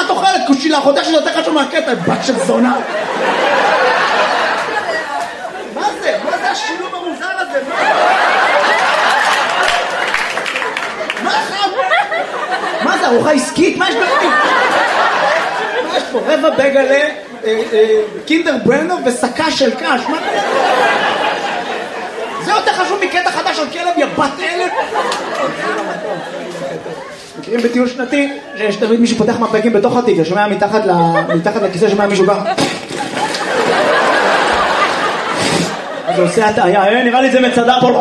את אוכלת? כושי לאחותך שזה יותר חשוב מהקטע, בת של זונה. מה זה? מה זה השילוב המוזר הזה? מה זה, ארוחה עסקית? מה יש בפנים? מה יש פה? רבע בגלה, קינדר ברנר וסקה של קש. מה קרה? זה יותר חשוב מקטע חדש על כלב יבת אלף. מכירים בטיול שנתי שיש תמיד מישהו פותח מפקים בתוך התיק, ששומע מתחת לכיסא שומע מישהו בא. אז הוא עושה הטעיה, נראה לי זה מצדה פה.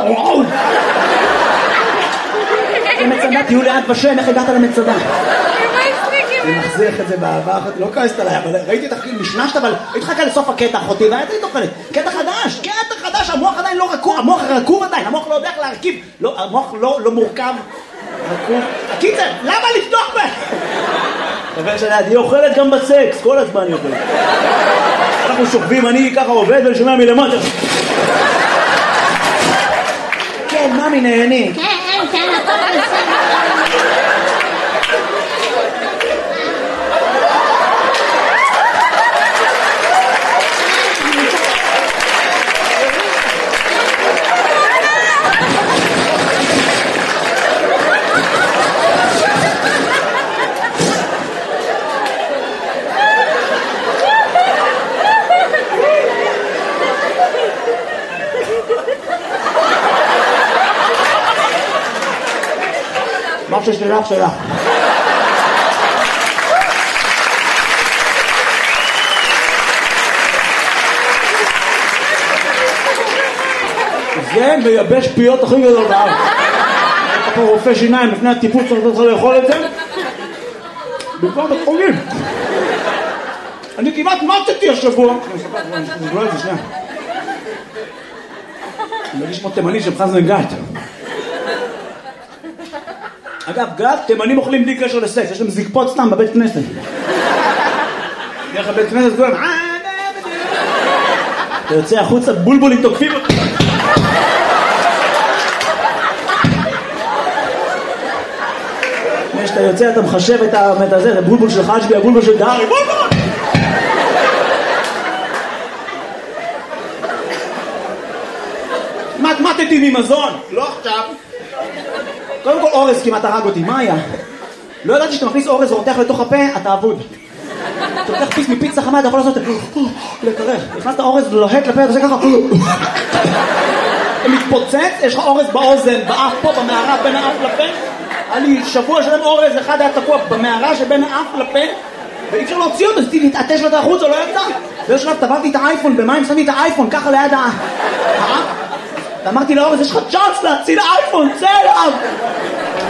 זה מצדה, תהיו לאט בשם, איך הגעת למצדה? אני מחזיך את זה באהבה אחת, לא כעסת עליי, אבל ראיתי אותך משמשת, אבל הייתי חכה לסוף הקטע אחותי, והייתי תוכלת, קטע חדש, המוח עדיין לא רקוב, המוח רקוב עדיין, המוח לא יודע איך להרכיב, המוח לא מורכב, רקוב. הקיצר, למה לפתוח בה? חבר שלי, היא אוכלת גם בסקס, כל הזמן היא אוכלת. אנחנו שוכבים, אני ככה עובד ושומע מלמטה. כן, ממי נהני. כן, הכל בסדר. מה ששלך שלך. זה מייבש פיות הכי גדול בארץ. אתה פה רופא שיניים לפני הטיפול צריך לאכול את זה במקום בית חולים. אני כמעט מתתי השבוע. אני אספר את זה שנייה. אני מרגיש כמו תימני של חזן גת. אגב, גת, תימנים אוכלים בלי קשר לסקס, יש להם זקפות סתם בבית כנסת. דרך הבית כנסת כולם, אתה יוצא החוצה, בולבולים תוקפים אותך. כשאתה יוצא אתה מחשב את הזה, זה בולבול של חשבי, הבולבול של דארי, בולבול! מתמטתי ממזון, לא עכשיו. קודם כל אורז כמעט הרג אותי, מה היה? לא ידעתי שאתה מכניס אורז ורותח לתוך הפה, אתה אבוד. אתה לוקח פיס מפיצה חמה, אתה יכול לעשות לקרח. נכנסת אורז לוהט לפה, אתה עושה ככה. אתה מתפוצץ, יש לך אורז באוזן, באף פה, במערה, בין האף לפה. היה לי שבוע שלם אורז, אחד היה תקוע במערה שבין האף לפה, ואי אפשר להוציא אותו, אז להתעטש לו את החוץ, או לא ידע. באיזה שלב טבעתי את האייפון, במים שמתי את האייפון, ככה ליד האף. ואמרתי לאורז, יש לך צ'אנס להציל האייפון, צא אליו!